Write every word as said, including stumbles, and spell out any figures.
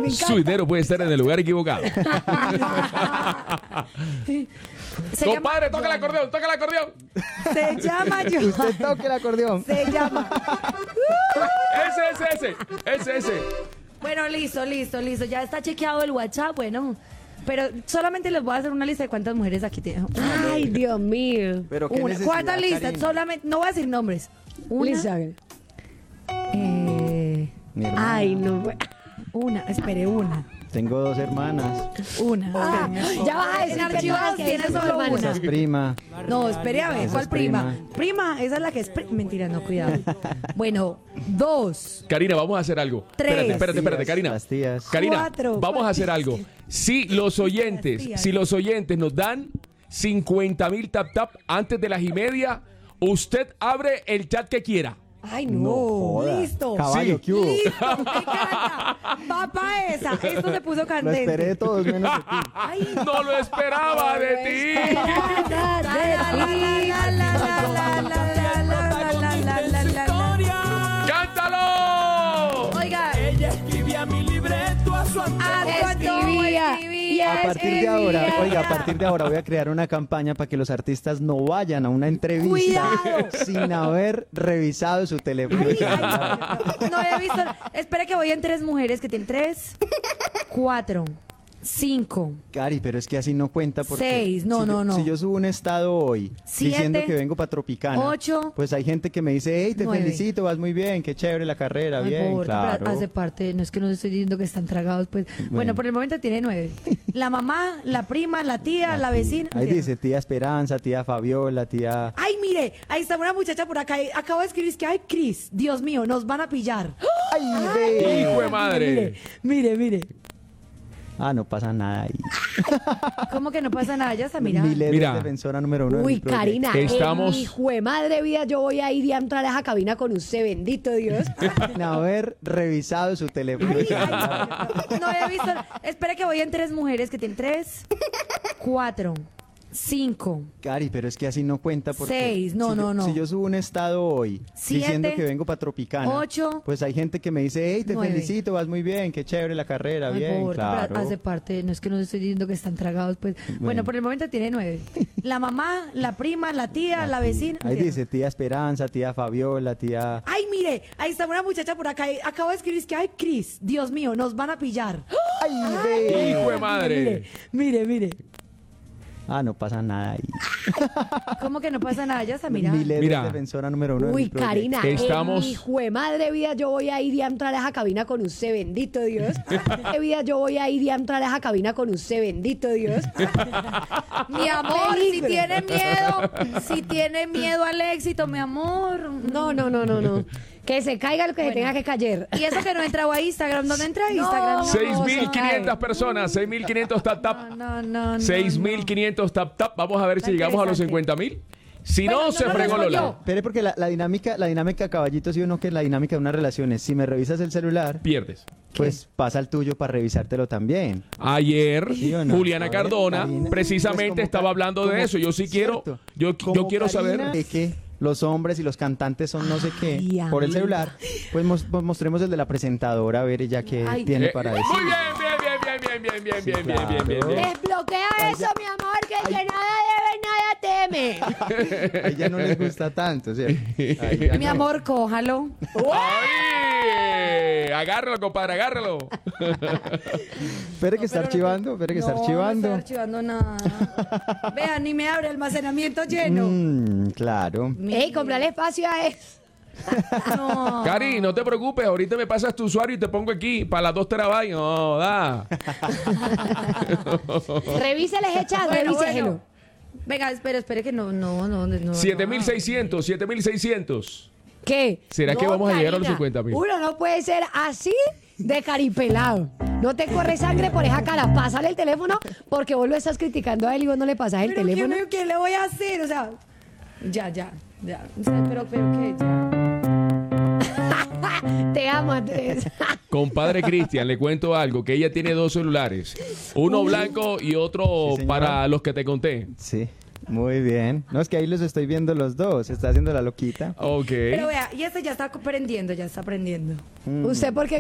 encanta. Suidero puede estar en el lugar equivocado. Se Compadre, llama toca el acordeón, toca el acordeón. Se llama yo. Usted toque el acordeón. Se llama. Ese, ese, ese. Ese, ese. Bueno, listo, listo, listo. Ya está chequeado el WhatsApp, bueno. Pero solamente les voy a hacer una lista de cuántas mujeres aquí tienen. Ay, Dios mío. Pero qué Una. necesidad, ¿Cuántas listas? Karina. Solamente, no voy a decir nombres. Una. Lisa. Eh, Mi hermana. Ay, no. una, espere, una. Tengo dos hermanas. Una. Ah, espere. ya vas a decir En archivados que tiene esas solo son una. Esa es prima. No, espere a ver, Esa ¿cuál es prima? prima. prima? esa es la que es... pri- Mentira, no, cuidado. Bueno, dos. Karina, vamos a hacer algo. Tres. Espérate, espérate, espérate, Tías, Karina. Las tías. Karina, Cuatro. vamos a hacer algo. Si los oyentes, tías. si los oyentes nos dan cincuenta mil tap tap antes de las y media, usted abre el chat que quiera. Ay, no. No joda. Listo. Caballo, Sí. ¿qué hubo? Listo, me encanta. Papá esa. Esto se puso Lo candente. esperé de todos menos de ti. Ay, No lo esperaba de ti. la, la, la, la, la, la, la, la, la, la, la, la. ¡Cántalo! Oiga, Ella escribía mi libreto a su antojo. ¿a cuánto Escribía. escribía? A partir de ahora, Escribía. oiga, a partir de ahora voy a crear una campaña para que los artistas no vayan a una entrevista Cuidado. sin haber revisado su teléfono. Ay, ay, no he visto. Espera que voy en tres mujeres que tienen tres, cuatro, cinco, Cari, pero es que así no cuenta porque Seis, no, si no, yo, no. Si yo subo un estado hoy Siete, diciendo que vengo para Tropicana, ocho, pues hay gente que me dice, hey, te nueve. felicito, vas muy bien, qué chévere la carrera, Ay, bien, pobre, claro. pero hace parte, no es que no estoy diciendo que están tragados, pues. Bueno, Bueno. por el momento tiene nueve. La mamá, la prima, la tía, la vecina. Ahí dice tía Esperanza, tía Fabiola, tía... Ay, mire, ahí está una muchacha por acá. eh, Acabo de escribir, es que, ay, Cris, Dios mío, nos van a pillar. ¡Ay, ve! Hijo de madre. Mire, mire. Ah, no pasa nada ahí. ¿Cómo que no pasa nada? Ya está, mira. Milet Mira. es defensora número uno de Uy, mi proyecto. Karina, Estamos- en mi juemadre vida yo voy a ir y a entrar a esa cabina con usted, bendito Dios. Sin haber revisado su teléfono. Ay, ay, no he visto. Espera que voy en tres mujeres que tienen tres, cuatro, cinco, Cari, pero es que así no cuenta porque... Seis, no, si no, yo, no. Si yo subo un estado hoy Siete, diciendo que vengo para Tropicana, ocho, pues hay gente que me dice, hey, te nueve. felicito, vas muy bien, qué chévere la carrera, Ay, bien, pobre, claro. pero hace parte, no es que no estoy diciendo que están tragados, pues. Bueno, Bueno. por el momento tiene nueve. La mamá, la prima, la tía, la vecina. Ahí dice tía Esperanza, tía Fabiola, tía... Ay, mire, ahí está una muchacha por acá. eh, Acabo de escribir, es que, ay, Cris, Dios mío, nos van a pillar. ¡Ay, ve! Hijo de madre. Mire, mire. Ah, no pasa nada ahí. ¿Cómo que no pasa nada? Ya está, mira. Milet Mira. es defensora número uno de Uy, mi proyecto. Karina, Estamos- en mi juemadre vida yo voy a ir y a entrar a esa cabina con usted, bendito Dios. En vida yo voy a ir y a entrar a esa cabina con usted, bendito Dios. Mi amor, si Peligro. tiene miedo, si tiene miedo al éxito, mi amor. No, no, no, no, no. Que se caiga lo que se Bueno. tenga que caer. Y eso que no entraba a Instagram, ¿dónde entra a No. Instagram? seis mil se quinientas cae. personas, seis mil quinientos tap tap. No, no, no. no, seis mil quinientos tap tap. Vamos a ver si Está llegamos a los interesante. cincuenta mil. Si Bueno, no, no se lo fregó digo Lola. yo. Espere, porque la, la dinámica, la dinámica, caballito, sí o no, que la dinámica de una relación es, si me revisas el celular, Pierdes. pues pasa el tuyo para revisártelo también. Ayer, ¿Sí o no? Juliana A ver, Cardona Karina, precisamente pues como estaba Ka- hablando de como- eso. Yo sí quiero, cierto. yo, Como yo quiero Karina, saber. de que los hombres y los cantantes son no sé qué Ay, por el amiga. celular, pues mos- pues mostremos el de la presentadora, a ver ella qué Ay. tiene Eh, para decir. Muy bien, bien, bien, bien, bien, bien, bien, Sí, bien, bien, bien, bien, claro. bien. Desbloquea eso, mi amor, que el que nada debe, nada teme. A ella no les gusta tanto, ¿cierto? A ella Mi no. amor, cójalo. ¡Ay! Agárralo, compadre, agárralo. Espere que está archivando, espere que está archivando. No, no estoy archivando nada. Vean, ni me abre almacenamiento lleno. Mm, claro. Ey, comprale espacio a eso. No. Cari, no te preocupes, ahorita me pasas tu usuario y te pongo aquí para las dos terabytes. No, da. Revísele ese chat, Bueno, revíselo. bueno. Venga, espera, espera que no, no, no, no. siete mil no. seiscientos, siete mil seiscientos. ¿Qué? ¿Será que vamos a llegar a los Karina, cincuenta mil? Uno no puede ser así de caripelado. No te corre sangre por esa cara. Pásale el teléfono porque vos lo estás criticando a él y vos no le pasas el Pero ¿qué, teléfono. me- ¿qué le voy a hacer? O sea, ya, ya, ya. O sea, pero, pero, ¿qué? Ya. Te amo, Andrés. Compadre Cristian, le cuento algo, que ella tiene dos celulares. Uno blanco y otro Sí, señora. para los que te conté. Sí, muy bien. No, es que ahí los estoy viendo los dos. Se está haciendo la loquita. Ok. Pero vea, y este ya está aprendiendo, ya está aprendiendo. ¿Usted por qué